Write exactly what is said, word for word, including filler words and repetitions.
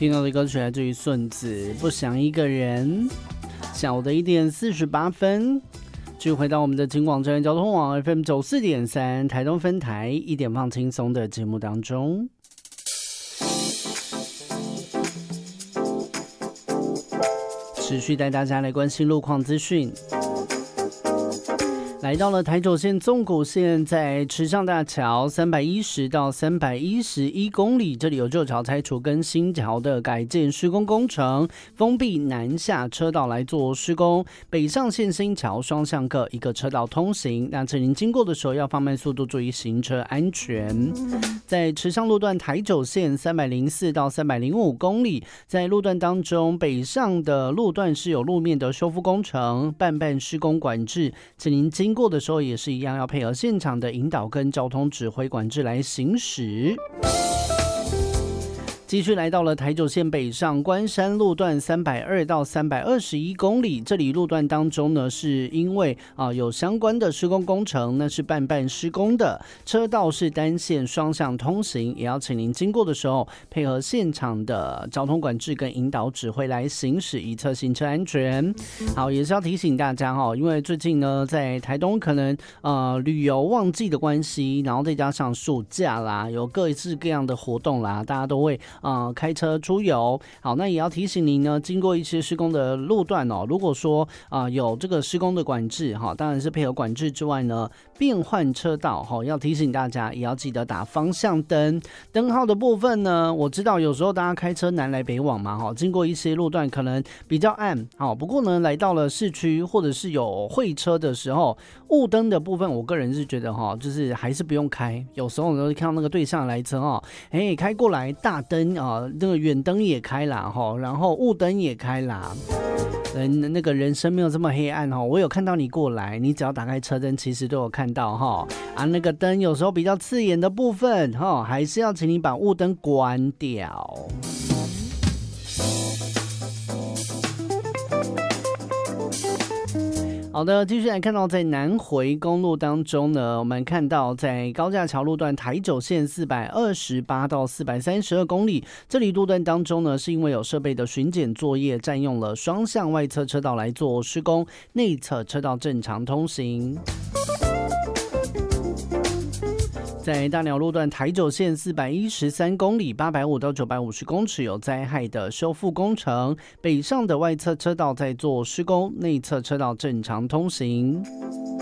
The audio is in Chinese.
听到的歌曲来自于顺子，不想一个人。下午的一点四十八分，继续回到我们的警广专业交通网 F M 九四点三台东分台一点放轻松的节目当中，持续带大家来关心路况资讯。来到了台九线纵谷线，在池上大桥三百一十到三百一十一公里，这里有旧桥拆除跟新桥的改建施工工程，封闭南下车道来做施工。北上线新桥双向各一个车道通行，那趁您经过的时候要放慢速度，注意行车安全。在池上路段台九线三百零四到三百零五公里，在路段当中，北上的路段是有路面的修复工程，半半施工管制，趁您经过的时候也是一样，要配合现场的引导跟交通指挥管制来行驶。继续来到了台九线北上关山路段三百二到三百二十一公里，这里路段当中呢，是因为啊、呃、有相关的施工工程，那是半半施工的，车道是单线双向通行，也要请您经过的时候配合现场的交通管制跟引导指挥来行驶，以测行车安全。好，也是要提醒大家哈，因为最近呢在台东可能呃旅游旺季的关系，然后再加上暑假啦，有各式各样的活动啦，大家都会呃，开车出游。好，那也要提醒您呢，经过一些施工的路段哦，如果说啊、呃、有这个施工的管制哈，当然是配合管制之外呢，变换车道哈，要提醒大家也要记得打方向灯。灯号的部分呢，我知道有时候大家开车南来北往嘛哈，经过一些路段可能比较暗，好，不过呢，来到了市区或者是有会车的时候，雾灯的部分，我个人是觉得哈，就是还是不用开。有时候我都会看到那个对向来车哦，哎，开过来大灯啊，那个远灯也开啦哈，然后雾灯也开啦。人那个人生没有这么黑暗哈，我有看到你过来，你只要打开车灯，其实都有看到哈。啊，那个灯有时候比较刺眼的部分哈，还是要请你把雾灯关掉。好的，继续来看到在南回公路当中呢，我们看到在高架桥路段台九线四百二十八到四百三十二公里，这里路段当中呢，是因为有设备的巡检作业，占用了双向外侧车道来做施工，内侧车道正常通行。在大鸟路段台九线四百一十三公里八百五到九百五十公尺有灾害的修复工程，北上的外侧车道在做施工，内侧车道正常通行。